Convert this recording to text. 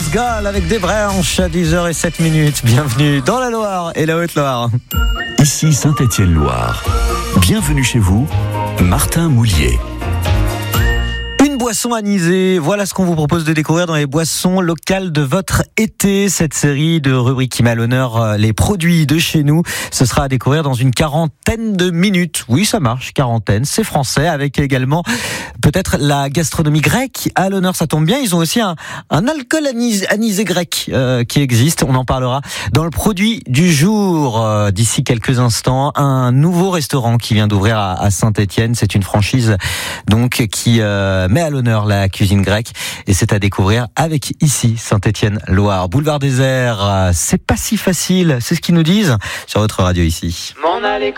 Gall avec des branches à 10h07. Bienvenue dans la Loire et la Haute-Loire. Ici Saint-Étienne-Loire. Bienvenue chez vous, Martin Moulier. Boissons anisées, voilà ce qu'on vous propose de découvrir dans les boissons locales de votre été. Cette série de rubriques qui met à l'honneur les produits de chez nous, ce sera à découvrir dans une quarantaine de minutes. Oui, ça marche, quarantaine, c'est français, avec également peut-être la gastronomie grecque à l'honneur. Ça tombe bien, ils ont aussi un alcool anisé grec qui existe. On en parlera dans le produit du jour. D'ici quelques instants, un nouveau restaurant qui vient d'ouvrir à Saint-Étienne. C'est une franchise donc qui met à l'honneur la cuisine grecque, et c'est à découvrir avec ici Saint-Étienne-Loire. Boulevard Désert, c'est pas si facile, c'est ce qu'ils nous disent sur votre radio ici. M'en aller